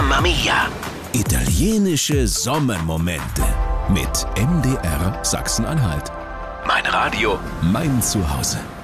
Mamma Mia! Italienische Sommermomente mit MDR Sachsen-Anhalt. Mein Radio, Mein Zuhause.